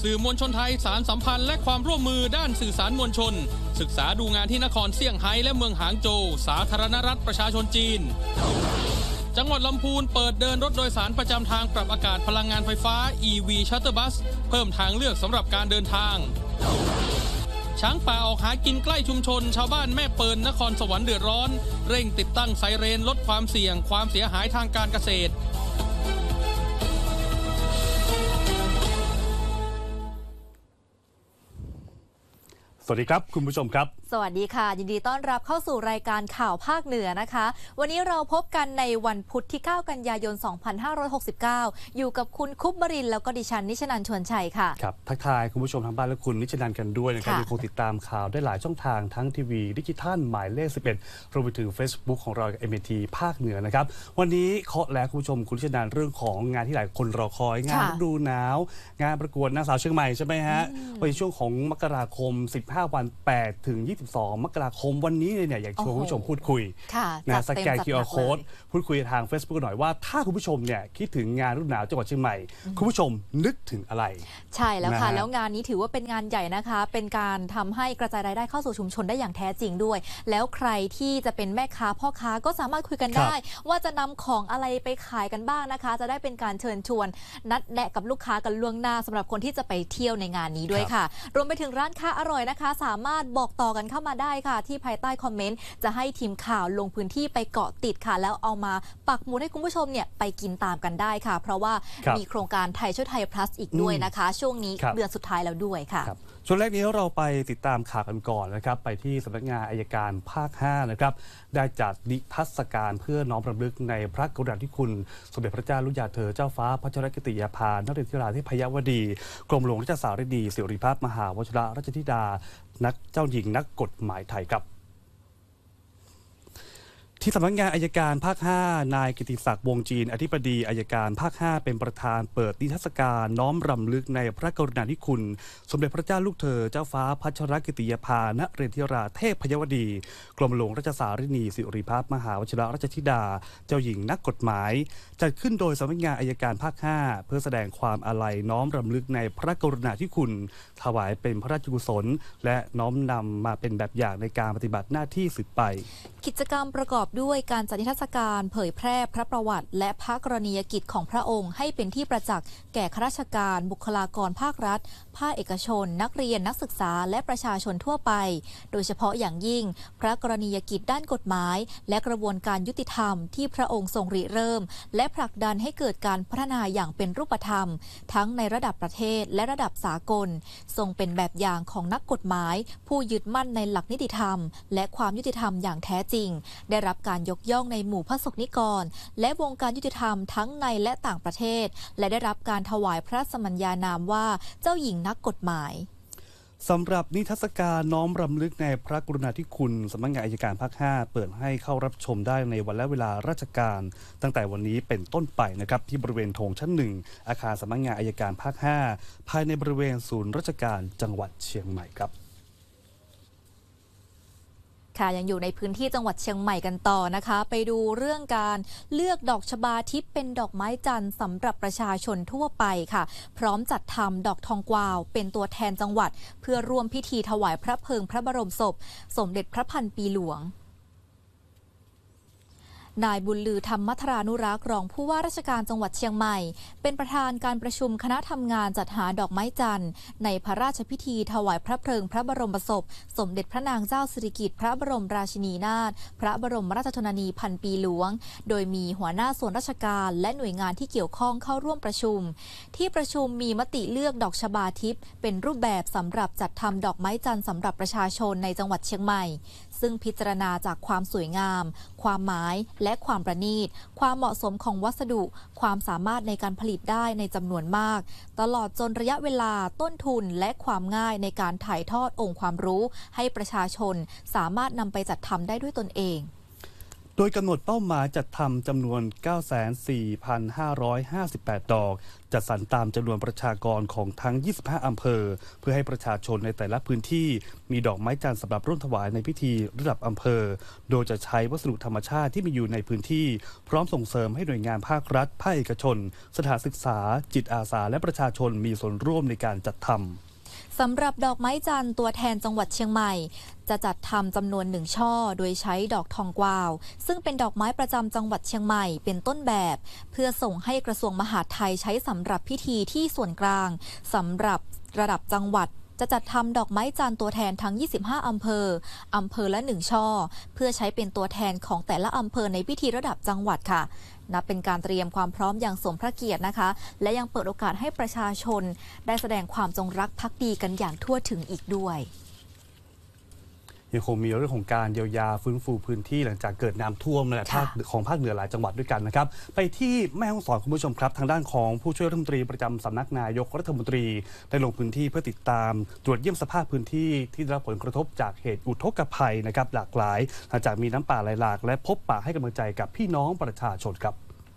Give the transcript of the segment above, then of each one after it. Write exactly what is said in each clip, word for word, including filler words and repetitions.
สื่อมวลชนไทยสารสัมพันธ์และความร่วมมือด้านสื่อสารมวลชนศึกษาดูงานที่นครเซี่ยงไฮ้และเมืองหางโจวสาธารณรัฐประชาชนจีนจังหวัดลำพูนเปิดเดินรถโดยสารประจำทางปรับอากาศพลังงานไฟฟ้า อี วี Shuttle Bus เพิ่มทางเลือกสำหรับการเดินทางช้างป่าออกหากินใกล้ชุมชนชาวบ้านแม่เปิลนครสวรรค์เดือดร้อนเร่งติดตั้งไซเรนลดความเสี่ยงความเสียหายทางการเกษตรสวัสดีครับคุณผู้ชมครับสวัสดีค่ะยินดีต้อนรับเข้าสู่รายการข่าวภาคเหนือนะคะวันนี้เราพบกันในวันพุธที่เก้ากันยายนสองพันห้าร้อยหกสิบเก้าอยู่กับคุณคุปบรินทร์แล้วก็ดิฉันนิชนันท์ชวนชัยค่ะครับทักทายคุณผู้ชมทางบ้านและคุณนิชนันท์กันด้วยนะครับยังคงติดตามข่าวได้หลายช่องทางทั้งทีวีดิจิทัลหมายเลขสิบเอ็ดรวมไปถึง Facebook ของเรา เอ็ม เอ ที ภาคเหนือนะครับวันนี้เคาะแล้วคุณผู้ชมคุณนิชนันท์เรื่องของงานที่หลายคนรอคอยงานฤดูหนาวงานประกวดนางสาวเชียงใหม่ใช่ไหมฮะในช่วงของมกราคมสิบห้าวันแปดถึงยี่สิบสองมกราคมวันนี้เนี่ยอยากชวนคุณผู้ชมพูดคุยนะสแกน คิว อาร์ Code พูดคุยทาง Facebook หน่อยว่าถ้าคุณผู้ชมเนี่ยคิดถึงงานฤดูหนาวจังหวัดเชียงใหม่คุณผู้ชมนึกถึงอะไรใช่แล้วค่ะแล้วงานนี้ถือว่าเป็นงานใหญ่นะคะเป็นการทำให้กระจายรายได้เข้าสู่ชุมชนได้อย่างแท้จริงด้วยแล้วใครที่จะเป็นแม่ค้าพ่อค้าก็สามารถคุยกันได้ว่าจะนำของอะไรไปขายกันบ้างนะคะจะได้เป็นการเชิญชวนนัดแนะกับลูกค้ากันล่วงหน้าสำหรับคนที่จะไปเที่ยวในงานนี้ด้วยค่ะรวมไปถึงร้านค้าอร่อยนะคะสามารถบอกต่อกันเข้ามาได้ค่ะที่ภายใต้คอมเมนต์จะให้ทีมข่าวลงพื้นที่ไปเกาะติดค่ะแล้วเอามาปักหมุดให้คุณผู้ชมเนี่ยไปกินตามกันได้ค่ะเพราะว่ามีโครงการไทยช่วยไทย plus อีกด้วยนะคะช่วงนี้เดือนสุดท้ายแล้วด้วยค่ะช่วงแรกนี้เราไปติดตามข่าวกันก่อนนะครับไปที่สำนักงานอัยการภาคห้านะครับได้จัดนิทรรศการเพื่อน้อมรำลึกในพระกรุณาธิคุณสมเด็จพระเจ้าลูกยาเธอเจ้าฟ้าพัชรกิติยาภานเรศธิราธิพยวดีกรมหลวงรัชสารินีสิริพัฒน์มหาวชิรราชธิดานักเจ้าหญิงนักกฎหมายไทยครับที่สำนักงานอัยการภาคห้านายกิติศักดิ์วงจีนอธิบดีอัยการภาคห้าเป็นประธานเปิดนิทรรศการน้อมรำลึกในพระกรุณาธิคุณสมเด็จพระเจ้าลูกเธอเจ้าฟ้าพัชรกิติยาภานเรศธิราเทพยวดีกรมหลวงรัชสารินีสิริพัฒน์มหาวชิรราชธิดาเจ้าหญิงนักกฎหมายจัดขึ้นโดยสำนักงานอัยการภาคห้าเพื่อแสดงความอาลัยน้อมรำลึกในพระกรุณาธิคุณถวายเป็นพระราชกุศลและน้อมนำมาเป็นแบบอย่างในการปฏิบัติหน้าที่สืบไปกิจกรรมประกอบด้วยการจัดนิทรรศการเผยแพร่พระประวัติและพระกรณียกิจของพระองค์ให้เป็นที่ประจักษ์แก่ข้าราชการบุคลากรภาครัฐภาคเอกชนนักเรียนนักศึกษาและประชาชนทั่วไปโดยเฉพาะอย่างยิ่งพระกรณียกิจด้านกฎหมายและกระบวนการยุติธรรมที่พระองค์ทรงริเริ่มและผลักดันให้เกิดการพัฒนาอย่างเป็นรูปธรรมทั้งในระดับประเทศและระดับสากลทรงเป็นแบบอย่างของนักกฎหมายผู้ยึดมั่นในหลักนิติธรรมและความยุติธรรมอย่างแท้จริงได้รับการยกย่องในหมู่พระสงฆ์นิกรและวงการยุติธรรมทั้งในและต่างประเทศและได้รับการถวายพระสมัญญานามว่าเจ้าหญิงนักกฎหมายสำหรับนิทรรศการน้อมรำลึกในพระกรุณาธิคุณสำนักงานอัยการภาคห้าเปิดให้เข้ารับชมได้ในวันและเวลาราชการตั้งแต่วันนี้เป็นต้นไปนะครับที่บริเวณโถงชั้นหนึ่งอาคารสำนักงานอัยการภาคห้าภายในบริเวณศูนย์ราชการจังหวัดเชียงใหม่ครับค่ะยังอยู่ในพื้นที่จังหวัดเชียงใหม่กันต่อนะคะไปดูเรื่องการเลือกดอกชบาทิพย์เป็นดอกไม้จันทร์สำหรับประชาชนทั่วไปค่ะพร้อมจัดทำดอกทองกวาวเป็นตัวแทนจังหวัดเพื่อร่วมพิธีถวายพระเพลิงพระบรมศพสมเด็จพระพันปีหลวงนายบุญลือธรรมมัทรานุรักษ์รองผู้ว่าราชการจังหวัดเชียงใหม่เป็นประธานการประชุมคณะทำงานจัดหาดอกไม้จันทร์ในพระราชพิธีถวายพระเพลิงพระบรมศพสมเด็จพระนางเจ้าสิริกิติ์พระบรมราชินีนาถพระบรมราชชนนีพันปีหลวงโดยมีหัวหน้าส่วนราชการและหน่วยงานที่เกี่ยวข้องเข้าร่วมประชุมที่ประชุมมีมติเลือกดอกชบาทิพย์เป็นรูปแบบสำหรับจัดทำดอกไม้จันทร์สำหรับประชาชนในจังหวัดเชียงใหม่ซึ่งพิจารณาจากความสวยงามความหมายและความประณีตความเหมาะสมของวัสดุความสามารถในการผลิตได้ในจำนวนมากตลอดจนระยะเวลาต้นทุนและความง่ายในการถ่ายทอดองค์ความรู้ให้ประชาชนสามารถนำไปจัดทำได้ด้วยตนเองโดยกำหนดเป้าหมายจัดทำจำนวน เก้าแสนสี่พันห้าร้อยห้าสิบแปด ดอกจัดสรรตามจำนวนประชากรของทั้ง ยี่สิบห้า อำเภอเพื่อให้ประชาชนในแต่ละพื้นที่มีดอกไม้จันทร์สำหรับร่วมถวายในพิธีระดับอำเภอโดยจะใช้วัสดุธรรมชาติที่มีอยู่ในพื้นที่พร้อมส่งเสริมให้หน่วยงานภาครัฐภาคเอกชนสถานศึกษาจิตอาสาและประชาชนมีส่วนร่วมในการจัดทำสำหรับดอกไม้จันทร์ตัวแทนจังหวัดเชียงใหม่จะจัดทำจำนวนหนึ่งช่อโดยใช้ดอกทองกวาวซึ่งเป็นดอกไม้ประจำจังหวัดเชียงใหม่เป็นต้นแบบเพื่อส่งให้กระทรวงมหาดไทยใช้สำหรับพิธีที่ส่วนกลางสำหรับระดับจังหวัดจะจัดทำดอกไม้จันทร์ตัวแทนทั้งยี่สิบห้าอำเภออำเภอละหนึ่งช่อเพื่อใช้เป็นตัวแทนของแต่ละอำเภอในพิธีระดับจังหวัดค่ะนับเป็นการเตรียมความพร้อมอย่างสมพระเกียรตินะคะและยังเปิดโอกาสให้ประชาชนได้แสดงความจงรักภักดีกันอย่างทั่วถึงอีกด้วยยังคงมีเรื่องของการเยียวยาฟื้นฟูพื้นที่หลังจากเกิดน้ำท่วมในภาคของภาคเหนือหลายจังหวัดด้วยกันนะครับไปที่แม่ฮ่องสอนคุณผู้ชมครับทางด้านของผู้ช่วยรัฐมนตรีประจำสำนักนายกรัฐมนตรีได้ลงพื้นที่เพื่อติดตามตรวจเยี่ยมสภาพพื้นที่ที่ได้รับผลกระทบจากเหตุอุทกภัยนะครับหลากหลายหลังจากมีน้ำป่าไหลหลากและพบปะให้กำลังใจกับพี่น้องประชาชนครับ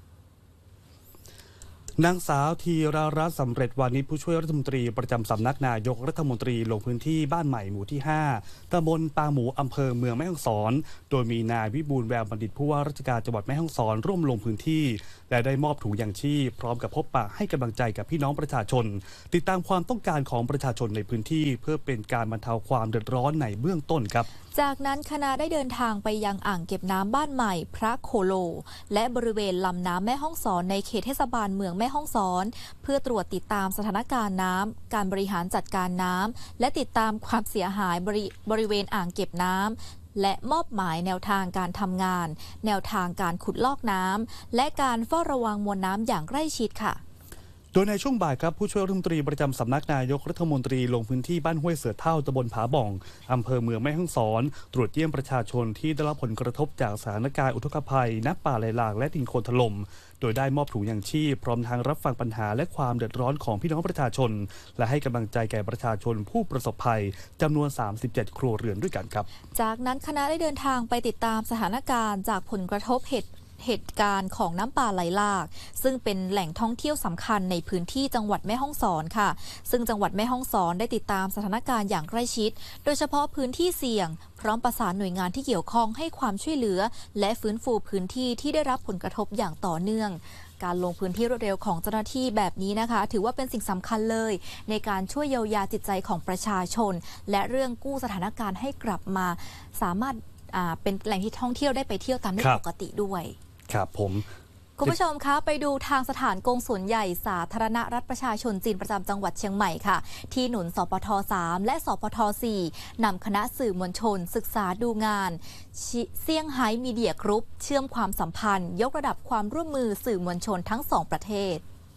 นางสาวธีรารัตน์สำเร็จวานิชผู้ช่วยรัฐมนตรีประจำสำนักนายกรัฐมนตรีลงพื้นที่บ้านใหม่หมู่ที่ห้าตำบลปางหมูอำเภอเมืองแม่ฮ่องสอนโดยมีนายวิบูลย์แววบัณฑิตผู้ว่าราชการจังหวัดแม่ฮ่องสอนร่วมลงพื้นที่และได้มอบถุงยางชีพพร้อมกับพบปะให้กำลังใจกับพี่น้องประชาชนติดตามความต้องการของประชาชนในพื้นที่เพื่อเป็นการบรรเทาความเดือดร้อนในเบื้องต้นครับจากนั้นคณะได้เดินทางไปยังอ่างเก็บน้ำบ้านใหม่พระโคโลและบริเวณลำน้ำแม่ฮ่องสอนในเขตเทศบาลเมืองแม่ฮ่องสอนเพื่อตรวจติดตามสถานการณ์น้ำการบริหารจัดการน้ำและติดตามความเสียหายบริบริเวณอ่างเก็บน้ำและมอบหมายแนวทางการทำงานแนวทางการขุดลอกน้ำและการเฝ้าระวังมวลน้ำอย่างใกล้ชิดค่ะโดยในช่วงบ่ายครับผู้ช่วยรัฐมนตรีประจำสำนักนายกรัฐมนตรีลงพื้นที่บ้านห้วยเสือเท่าตำบลผาบ่องอำเภอเมืองแม่ฮ่องสอนตรวจเยี่ยมประชาชนที่ได้รับผลกระทบจากสถานการณ์อุทกภัยน้ำป่าไหลหลากและดินโคลนถล่มโดยได้มอบถุงยางชีพพร้อมทางรับฟังปัญหาและความเดือดร้อนของพี่น้องประชาชนและให้กำลังใจแก่ประชาชนผู้ประสบภัยจำนวนสามสิบเจ็ดครัวเรือนด้วยกันครับจากนั้นคณะได้เดินทางไปติดตามสถานการณ์จากผลกระทบเหตุเหตุการณ์ของน้ำป่าไหลหลากซึ่งเป็นแหล่งท่องเที่ยวสำคัญในพื้นที่จังหวัดแม่ฮ่องสอนค่ะซึ่งจังหวัดแม่ฮ่องสอนได้ติดตามสถานการณ์อย่างใกล้ชิดโดยเฉพาะพื้นที่เสี่ยงพร้อมประสานหน่วยงานที่เกี่ยวข้องให้ความช่วยเหลือและฟื้นฟูพื้นที่ที่ได้รับผลกระทบอย่างต่อเนื่องการลงพื้นที่รวดเร็วของเจ้าหน้าที่แบบนี้นะคะถือว่าเป็นสิ่งสำคัญเลยในการช่วยเยียวยาจิตใจของประชาชนและเรื่องกู้สถานการณ์ให้กลับมาสามารถเป็นแหล่งที่ท่องเที่ยวได้ไปเที่ยวตามได้ปกติด้วยครับผมคุณผู้ชมคะไปดูทางสถานกงสุลใหญ่สาธารณรัฐประชาชนจีนประจำจังหวัดเชียงใหม่ค่ะที่หนุนสปทสามและสปทสี่นำคณะสื่อมวลชนศึกษาดูงานเซี่ยงไฮ้มีเดียกรุ๊ปเชื่อมความสัมพันธ์ยกระดับความร่วมมือสื่อมวลชนทั้งสองประเทศ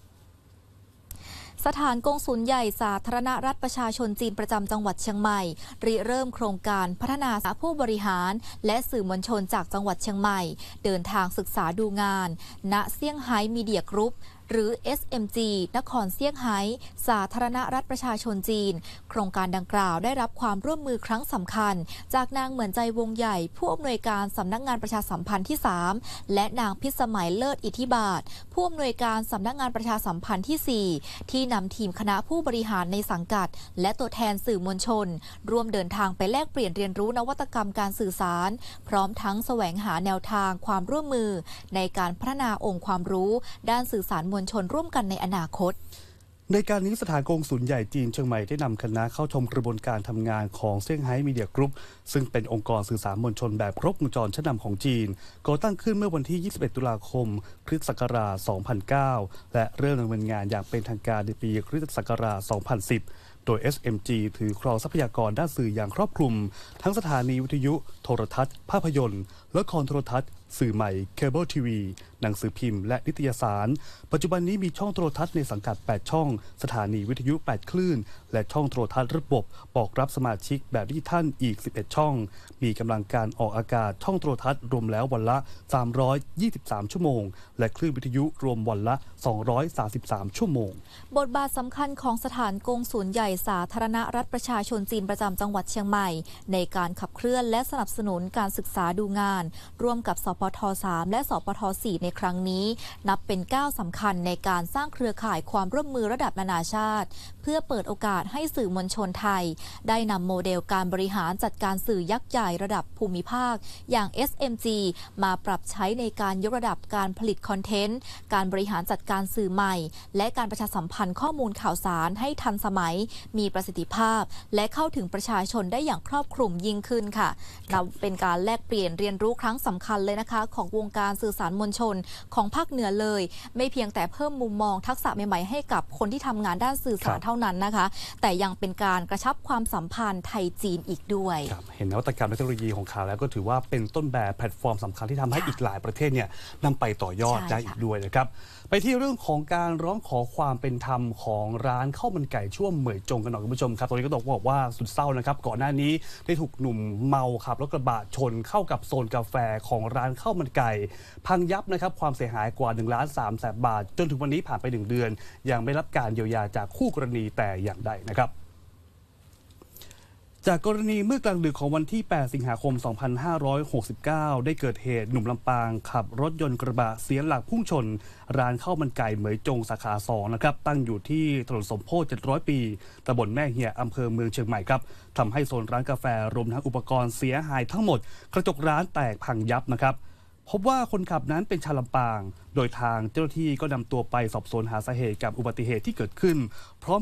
สถานกงสุลใหญ่สาธารณรัฐประชาชนจีนประจำจังหวัดเชียงใหม่ริเริ่มโครงการพัฒนาผู้บริหารและสื่อมวลชนจากจังหวัดเชียงใหม่เดินทางศึกษาดูงานณเซี่ยงไฮ้มีเดียกรุ๊ปหรือ เอส เอ็ม จี นครเซี่ยงไฮ้สาธารณรัฐประชาชนจีนโครงการดังกล่าวได้รับความร่วมมือครั้งสำคัญจากนางเหมือนใจวงใหญ่ผู้อำนวยการสำนักงานประชาสัมพันธ์ที่สามและนางพิสมัยเลิศอิทธิบาทผู้อำนวยการสำนักงานประชาสัมพันธ์ที่สี่ที่นำทีมคณะผู้บริหารในสังกัดและตัวแทนสื่อมวลชนร่วมเดินทางไปแลกเปลี่ยนเรียนรู้นวัตกรรมการสื่อสารพร้อมทั้งแสวงหาแนวทางความร่วมมือในการพัฒนาองค์ความรู้ด้านสื่อสารมวลชนร่วมกันในอนาคตในการนี้สถานกงสุลใหญ่จีนเชียงใหม่ได้นำคณะเข้าชมกระบวนการทำงานของเซี่ยงไฮ้มีเดียกรุ๊ปซึ่งเป็นองค์กรสื่อสารมวลชนแบบครบวงจรชั้นนำของจีนก่อตั้งขึ้นเมื่อวันที่ยี่สิบเอ็ดตุลาคมคริสต์ศักราชสองพันเก้าและเริ่มดำเนินงานอย่างเป็นทางการในปีคริสต์ศักราชสองพันสิบโดย เอส เอ็ม จี ถือครองทรัพยากรด้านสื่ออย่างครอบคลุมทั้งสถานีวิทยุโทรทัศน์ภาพยนตร์ละครโทรทัศน์สื่อใหม่เคเบิลทีวีหนังสือพิมพ์และนิตยสารปัจจุบันนี้มีช่องโทรทัศน์ในสังกัดแปดช่องสถานีวิทยุแปดคลื่นและช่องโทรทัศน์ระบบบอกรับสมาชิกแบบดิจิทัลอีกสิบเอ็ดช่องมีกำลังการออกอากาศช่องโทรทัศน์รวมแล้ววันละสามร้อยยี่สิบสามชั่วโมงและคลื่นวิทยุรวมวันละสองร้อยสามสิบสามชั่วโมงบทบาทสำคัญของสถานกงศูนย์ใหญ่สาธารณรัฐประชาชนจีนประจำจังหวัดเชียงใหม่ในการขับเคลื่อนและสนับสนุนการศึกษาดูงานร่วมกับสปท สาม และสปท สี่ ในครั้งนี้นับเป็นก้าวสำคัญในการสร้างเครือข่ายความร่วมมือระดับนานาชาติเพื่อเปิดโอกาสให้สื่อมวลชนไทยได้นำโมเดลการบริหารจัดการสื่อยักษ์ใหญ่ระดับภูมิภาคอย่าง เอส เอ็ม จี มาปรับใช้ในการยกระดับการผลิตคอนเทนต์การบริหารจัดการสื่อใหม่และการประชาสัมพันธ์ข้อมูลข่าวสารให้ทันสมัยมีประสิทธิภาพและเข้าถึงประชาชนได้อย่างครอบคลุมยิ่งขึ้นค่ะนับเป็นการแลกเปลี่ยนเรียนรู้ครั้งสำคัญเลยนะคะของวงการสื่อสารมวลชนของภาคเหนือเลยไม่เพียงแต่เพิ่มมุมมองทักษะใหม่ๆให้กับคนที่ทำงานด้านสื่อสารเท่านั้นนะคะแต่ยังเป็นการกระชับความสัมพันธ์ไทยจีนอีกด้วยเห็นนวัตกรรมและเทคโนโลยีของเขาแล้วก็ถือว่าเป็นต้นแบบแพลตฟอร์มสำคัญที่ทำให้อีกหลายประเทศเนี่ยนำไปต่อยอดได้อีกด้วยนะครับไปที่เรื่องของการร้องขอความเป็นธรรมของร้านข้าวมันไก่ช่วงเหมยจงกันหน่อยคุณผู้ชมครับตอนนี้ก็ต้องบอกว่าสุดเศร้านะครับก่อนหน้านี้ได้ถูกหนุ่มเมาขับรถกระบะชนเข้ากับโซนกาแฟของร้านข้าวมันไก่พังยับนะครับความเสียหายกว่าหนึ่งล้านสามแสนบาทจนถึงวันนี้ผ่านไปหนึ่งเดือนยังไม่รับการเยียวยาจากคู่กรณีแต่อย่างใดนะครับจากกรณีเมื่อกลางดึกของวันที่แปดสิงหาคมสองพันห้าร้อยหกสิบเก้าได้เกิดเหตุหนุ่มลำปางขับรถยนต์กระบะเสียหลักพุ่งชนร้านข้าวมันไก่เหมยจงสาขาสองนะครับตั้งอยู่ที่ถนนสมโพธิเจ็ดร้อยปีตำบลแม่เหี่ยอำเภอเมืองเชียงใหม่ครับทำให้โซนร้านกาแฟรวมทั้งอุปกรณ์เสียหายทั้งหมดกระจกร้านแตกพังยับนะครับพบว่าคนขับนั้นเป็นชาวลำปางโดยทางเจ้าหน้าที่ก็นำตัวไปสอบสวนหาสาเหตุกับอุบัติเหตุที่เกิดขึ้นพร้อม